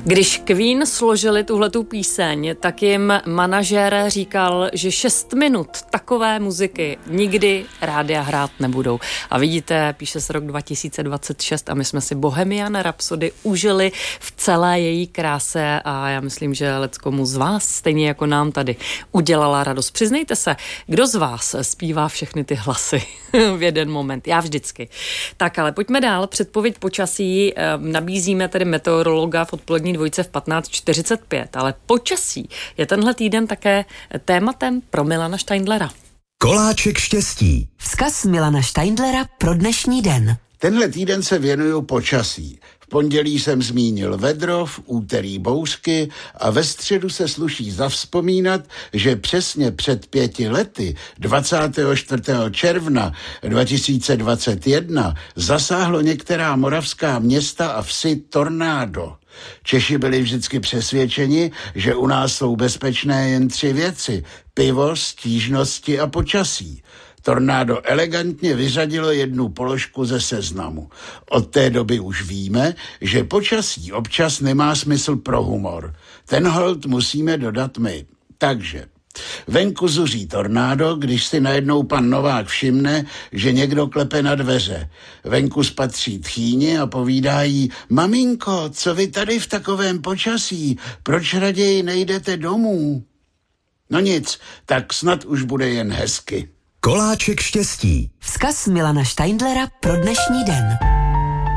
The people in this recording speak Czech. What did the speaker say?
Když Queen složili tuhletu píseň, tak jim manažér říkal, že 6 minut takové muziky nikdy rádia hrát nebudou. A vidíte, píše se rok 2026 a my jsme si Bohemian Rhapsody užili v celé její kráse a já myslím, že leckomu z vás, stejně jako nám tady, udělala radost. Přiznejte se, kdo z vás zpívá všechny ty hlasy v jeden moment? Já vždycky. Tak ale pojďme dál. Předpověď počasí nabízíme tedy meteorologa v odpolední dvojce v 15:45, ale počasí je tenhle týden také tématem pro Milana Steindlera. Koláček štěstí. Vzkaz Milana Steindlera pro dnešní den. Tenhle týden se věnuju počasí. V pondělí jsem zmínil vedro, v úterý bouřky a ve středu se sluší zavzpomínat, že přesně před 5 lety, 24. června 2021, zasáhlo některá moravská města a vsi tornádo. Češi byli vždycky přesvědčeni, že u nás jsou bezpečné jen 3 věci: pivo, stížnosti a počasí. Tornádo elegantně vyřadilo jednu položku ze seznamu. Od té doby už víme, že počasí občas nemá smysl pro humor. Ten holt musíme dodat my. Takže venku zuří tornádo, když si najednou pan Novák všimne, že někdo klepe na dveře. Venku spatří tchýni a povídá jí: maminko, co vy tady v takovém počasí? Proč raději nejdete domů? No nic, tak snad už bude jen hezky. Koláček štěstí. Vzkaz Milana Steindlera pro dnešní den.